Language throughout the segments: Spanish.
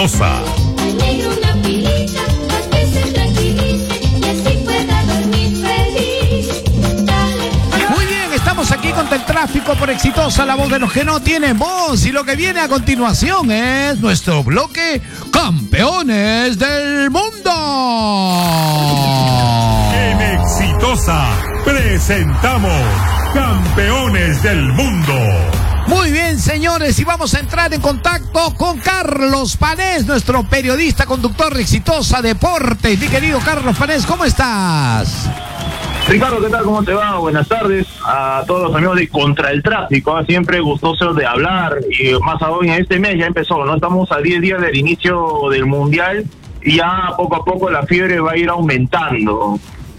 Exitosa. Muy bien, estamos aquí contra el tráfico por Exitosa, la voz de los que no tienen voz. Y lo que viene a continuación es nuestro bloque Campeones del Mundo. En Exitosa presentamos Campeones del Mundo. Muy bien, señores, y vamos a entrar en contacto con Carlos Panés, nuestro periodista, conductor de Exitosa Deportes. Mi querido Carlos Panés, ¿cómo estás? Ricardo, ¿qué tal? ¿Cómo te va? Buenas tardes a todos los amigos de Contra el Tráfico. Siempre gustoso de hablar, y más aún en este mes ya empezó, ¿no? Estamos a 10 días del inicio del Mundial y ya poco a poco la fiebre va a ir aumentando.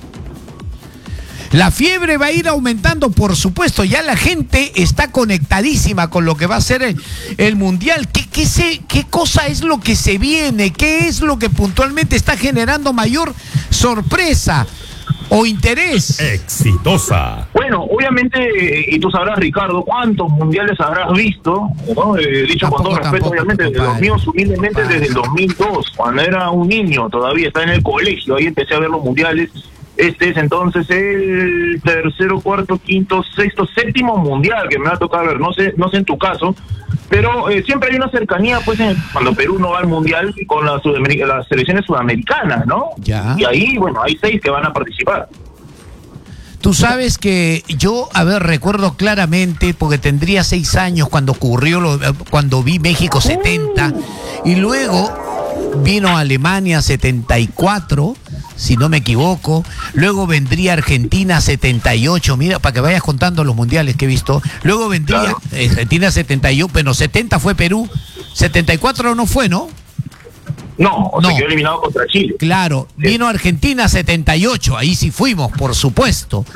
La fiebre va a ir aumentando, por supuesto. Ya la gente está conectadísima con lo que va a ser el Mundial. ¿Qué cosa es lo que se viene? ¿Qué es lo que puntualmente está generando mayor sorpresa o interés? Exitosa. Bueno, obviamente, y tú sabrás, Ricardo, cuántos mundiales habrás visto, ¿no? Dicho con todo respeto, obviamente, de los míos humildemente desde el 2002, cuando era un niño, todavía estaba en el colegio, ahí empecé a ver los mundiales. Este es entonces el tercero, cuarto, quinto, sexto, séptimo mundial que me va a tocar ver, no sé en tu caso, pero siempre hay una cercanía, pues, cuando Perú no va al mundial con las selecciones sudamericanas, ¿no? Ya. Y ahí, bueno, hay 6 que van a participar. Tú sabes que yo, recuerdo claramente, porque tendría 6 años cuando ocurrió, cuando vi México 70, y luego vino Alemania 74, si no me equivoco, luego vendría Argentina 78, mira, para que vayas contando los mundiales que he visto, luego vendría Argentina 71, pero 70 fue Perú, 74 no fue, ¿no? No, se quedó eliminado contra Chile. Claro, sí. Vino Argentina 78, ahí sí fuimos, por supuesto.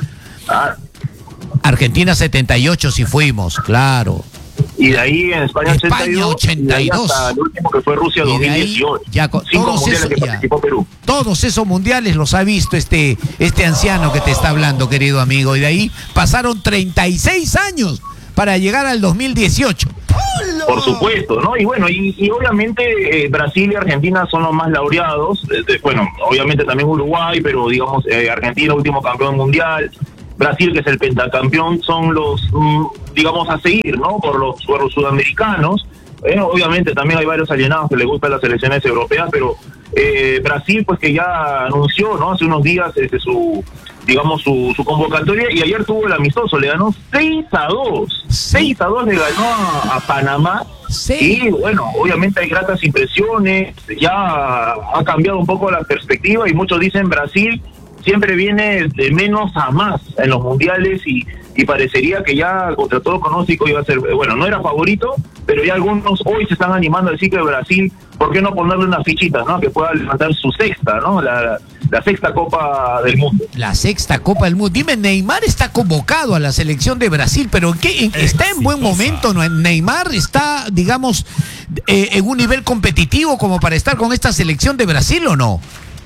Argentina 78 sí fuimos, claro. Y de ahí en España 82. Hasta el último que fue Rusia 2018. Ya, 5 mundiales que participó Perú. Todos esos mundiales los ha visto este anciano que te está hablando, querido amigo. Y de ahí pasaron 36 años para llegar al 2018. Por supuesto, ¿no? Y bueno, y obviamente Brasil y Argentina son los más laureados. Bueno, obviamente también Uruguay, pero digamos Argentina, último campeón mundial. Brasil, que es el pentacampeón, son los, digamos, a seguir, ¿no? Por los sudamericanos. Obviamente también hay varios alienados que les gustan las selecciones europeas, pero Brasil, pues que ya anunció, ¿no? Hace unos días su convocatoria, y ayer tuvo el amistoso, le ganó 6-2. 6-2 le ganó a Panamá. Sí. Y bueno, obviamente hay gratas impresiones, ya ha cambiado un poco la perspectiva, y muchos dicen Brasil siempre viene de menos a más en los mundiales, y parecería que ya contra todo pronóstico iba a ser, bueno, no era favorito, pero ya algunos hoy se están animando a decir que Brasil, ¿por qué no ponerle unas fichitas, ¿no? Que pueda levantar su sexta, ¿no? La sexta Copa del Mundo. La sexta Copa del Mundo. Dime, Neymar está convocado a la selección de Brasil, pero ¿está en buen momento? ¿No? Neymar está, digamos, en un nivel competitivo como para estar con esta selección de Brasil, ¿o no?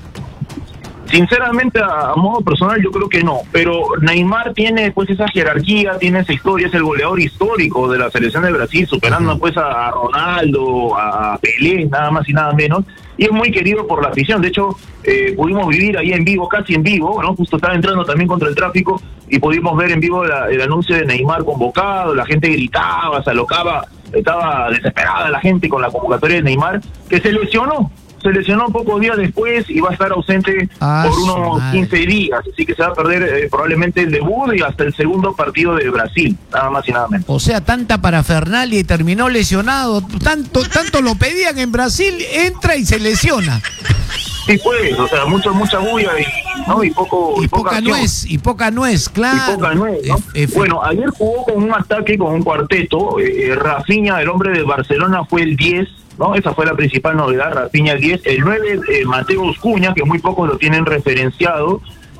Sinceramente, a modo personal, yo creo que no, pero Neymar tiene pues esa jerarquía, tiene esa historia, es el goleador histórico de la selección de Brasil, superando pues a Ronaldo, a Pelé, nada más y nada menos, y es muy querido por la afición. De hecho, pudimos vivir ahí en vivo, casi en vivo, ¿no? Justo estaba entrando también Contra el Tráfico, y pudimos ver en vivo el anuncio de Neymar convocado, la gente gritaba, se alocaba, estaba desesperada la gente con la convocatoria de Neymar, que se lesionó pocos días después y va a estar ausente por unos 15 días, así que se va a perder probablemente el debut y hasta el segundo partido de Brasil, nada más y nada menos. O sea, tanta parafernalia y terminó lesionado, tanto lo pedían en Brasil, entra y se lesiona. Sí, pues, o sea, mucha bulla y poca nuez, claro. Y poca nuez, ¿no? Bueno, ayer jugó con un ataque, con un cuarteto. Rafinha, el hombre de Barcelona, fue el 10, ¿no? Esa fue la principal novedad, Rafinha el 10. El 9, Mateus Cunha, que muy pocos lo tienen referenciado.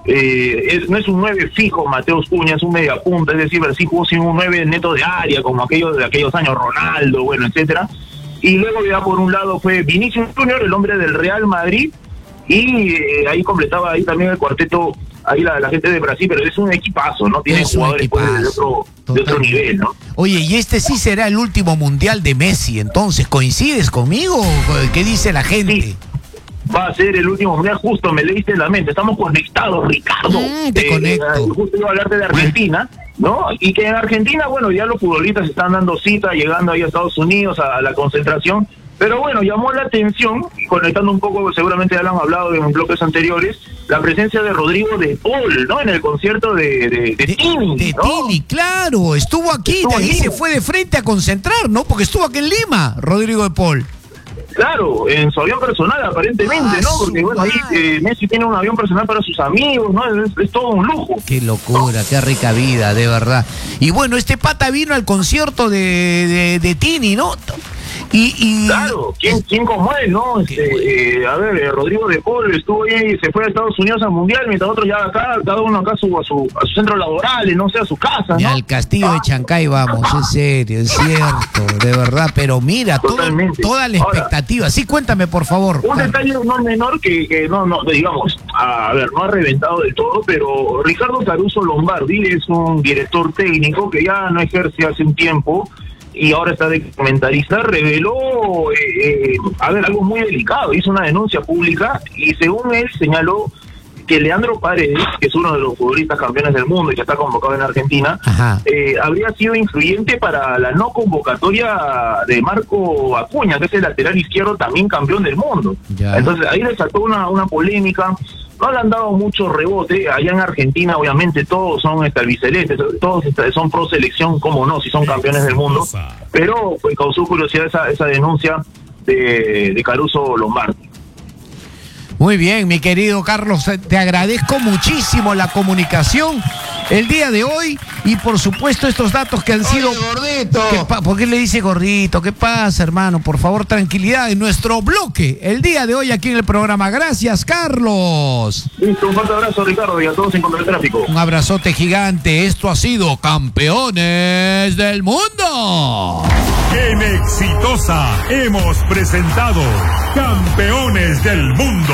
No es un 9 fijo Mateus Cunha, es un media punta, es decir, Brasil jugó sin un 9 neto de área, como aquellos de aquellos años, Ronaldo, bueno, etcétera. Y luego ya por un lado fue Vinicius Junior, el hombre del Real Madrid, y ahí completaba ahí también el cuarteto ahí la gente de Brasil, pero es un equipazo, ¿no? Tiene jugadores pues, de otro nivel, ¿no? Oye, y este sí será el último mundial de Messi, entonces, ¿coincides conmigo? ¿Qué dice la gente? Sí. Va a ser el último mundial, justo me leíste la mente, estamos conectados, Ricardo. Te conecto. Justo iba a hablarte de Argentina, ¿no? Y que en Argentina, bueno, ya los futbolistas están dando cita, llegando ahí a Estados Unidos a la concentración, pero bueno, llamó la atención, conectando un poco, seguramente ya lo han hablado en bloques anteriores, la presencia de Rodrigo de Paul, ¿no? En el concierto de Tini, de ¿no? Tini, claro, estuvo aquí, de ahí se fue de frente a concentrar, ¿no? Porque estuvo aquí en Lima, Rodrigo de Paul. Claro, en su avión personal aparentemente, ¿no? Porque bueno, ahí Messi tiene un avión personal para sus amigos, ¿no? Es todo un lujo. Qué locura, qué rica vida, de verdad. Y bueno, este pata vino al concierto de Tini, ¿no? Claro, ¿quién como él, no? A ver, Rodrigo de Paul estuvo ahí y se fue a Estados Unidos al Mundial, mientras otros ya acá, cada uno acá a su centro laboral, no sé, a su casa, ¿no? Y al castillo de Chancay vamos, es serio, es cierto, de verdad, pero mira, toda la expectativa. Sí, cuéntame, por favor. Un detalle no menor que no, digamos, a ver, no ha reventado del todo, pero Ricardo Caruso Lombardi es un director técnico que ya no ejerce hace un tiempo, y ahora está de comentarista, reveló, algo muy delicado. Hizo una denuncia pública y según él señaló que Leandro Paredes, que es uno de los futbolistas campeones del mundo y que está convocado en Argentina, habría sido influyente para la no convocatoria de Marco Acuña, que es el lateral izquierdo también campeón del mundo. Ya. Entonces ahí le saltó una polémica. No le han dado mucho rebote. Allá en Argentina, obviamente, todos son albicelestes, todos son pro selección, cómo no, si son campeones del mundo. Pero pues causó curiosidad esa denuncia de Caruso Lombardi. Muy bien, mi querido Carlos, te agradezco muchísimo la comunicación el día de hoy y por supuesto estos datos que han sido... Gordito. ¿Por qué le dice gordito? ¿Qué pasa, hermano? Por favor, tranquilidad en nuestro bloque el día de hoy aquí en el programa. Gracias, Carlos. Listo, un fuerte abrazo, Ricardo, y a todos en Contra el Tráfico. Un abrazote gigante. Esto ha sido Campeones del Mundo. En Exitosa hemos presentado Campeones del Mundo.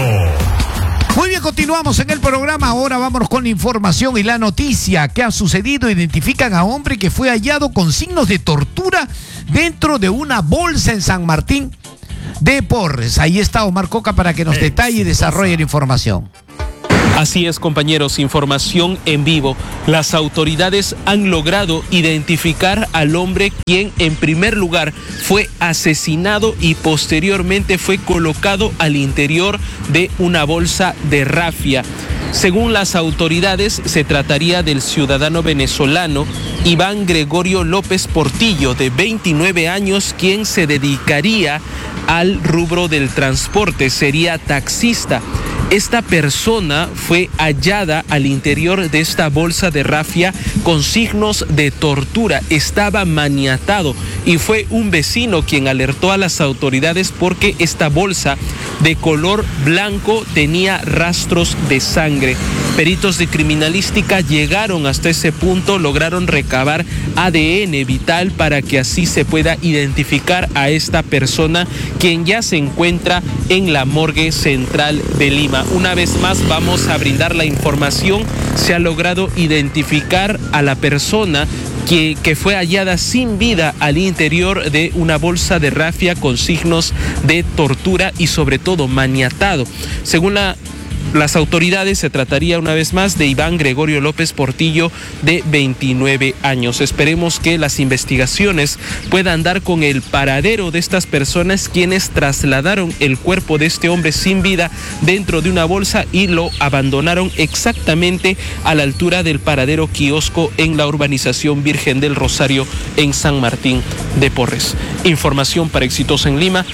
Muy bien, continuamos en el programa. Ahora vámonos con la información y la noticia que ha sucedido. Identifican a hombre que fue hallado con signos de tortura dentro de una bolsa en San Martín de Porres. Ahí está Omar Coca para que nos detalle y desarrolle la información. Así es, compañeros, información en vivo. Las autoridades han logrado identificar al hombre quien en primer lugar fue asesinado y posteriormente fue colocado al interior de una bolsa de rafia. Según las autoridades, se trataría del ciudadano venezolano Iván Gregorio López Portillo, de 29 años, quien se dedicaría al rubro del transporte, sería taxista. Esta persona fue hallada al interior de esta bolsa de rafia con signos de tortura. Estaba maniatado y fue un vecino quien alertó a las autoridades porque esta bolsa de color blanco tenía rastros de sangre. Peritos de criminalística llegaron hasta ese punto, lograron recabar ADN vital para que así se pueda identificar a esta persona, quien ya se encuentra en la morgue central de Lima. Una vez más vamos a brindar la información. Se ha logrado identificar a la persona que fue hallada sin vida al interior de una bolsa de rafia con signos de tortura y sobre todo maniatado. Según las autoridades, se trataría una vez más de Iván Gregorio López Portillo, de 29 años. Esperemos que las investigaciones puedan dar con el paradero de estas personas quienes trasladaron el cuerpo de este hombre sin vida dentro de una bolsa y lo abandonaron exactamente a la altura del paradero Kiosco en la urbanización Virgen del Rosario en San Martín de Porres. Información para Exitosa en Lima,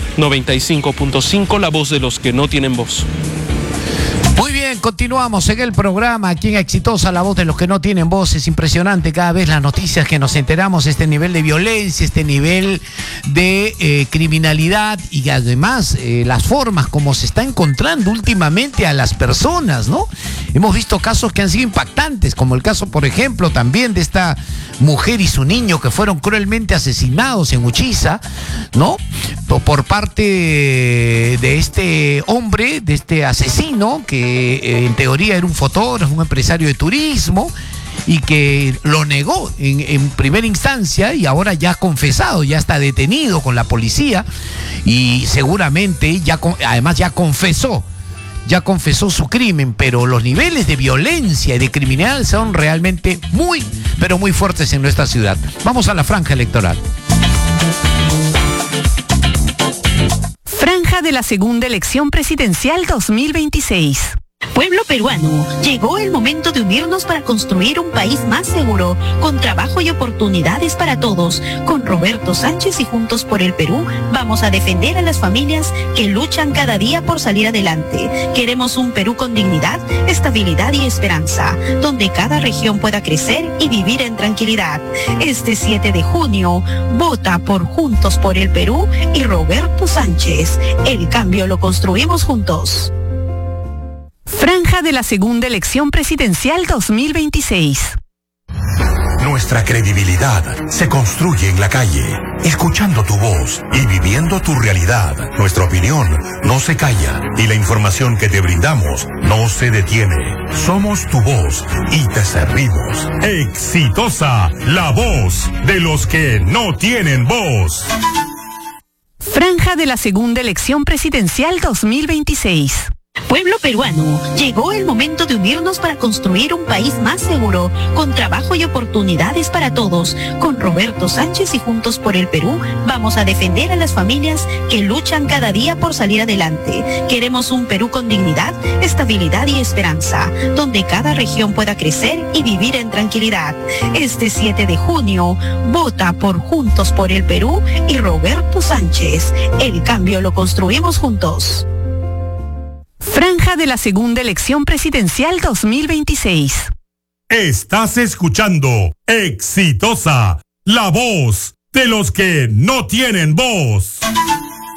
95.5, la voz de los que no tienen voz. Muy bien, continuamos en el programa aquí en Exitosa, la voz de los que no tienen voz. Es impresionante cada vez las noticias que nos enteramos, este nivel de violencia, este nivel de criminalidad y además las formas como se está encontrando últimamente a las personas, ¿no? Hemos visto casos que han sido impactantes, como el caso, por ejemplo, también de esta mujer y su niño que fueron cruelmente asesinados en Uchiza, ¿no? Por parte de este hombre, de este asesino, que en teoría era un fotógrafo, un empresario de turismo, y que lo negó en primera instancia y ahora ya ha confesado, ya está detenido con la policía y seguramente además ya confesó su crimen, pero los niveles de violencia y de criminalidad son realmente muy, pero muy fuertes en nuestra ciudad. Vamos a la franja electoral. Franja de la segunda elección presidencial 2026. Pueblo peruano, llegó el momento de unirnos para construir un país más seguro, con trabajo y oportunidades para todos. Con Roberto Sánchez y Juntos por el Perú, vamos a defender a las familias que luchan cada día por salir adelante. Queremos un Perú con dignidad, estabilidad y esperanza, donde cada región pueda crecer y vivir en tranquilidad. Este 7 de junio, vota por Juntos por el Perú y Roberto Sánchez. El cambio lo construimos juntos. Franja de la segunda elección presidencial 2026. Nuestra credibilidad se construye en la calle, escuchando tu voz y viviendo tu realidad. Nuestra opinión no se calla y la información que te brindamos no se detiene. Somos tu voz y te servimos. Exitosa, la voz de los que no tienen voz. Franja de la segunda elección presidencial 2026. Pueblo peruano, llegó el momento de unirnos para construir un país más seguro, con trabajo y oportunidades para todos. Con Roberto Sánchez y Juntos por el Perú, vamos a defender a las familias que luchan cada día por salir adelante. Queremos un Perú con dignidad, estabilidad y esperanza, donde cada región pueda crecer y vivir en tranquilidad. Este 7 de junio, vota por Juntos por el Perú y Roberto Sánchez. El cambio lo construimos juntos. Franja de la segunda elección presidencial 2026. Estás escuchando Exitosa, la voz de los que no tienen voz.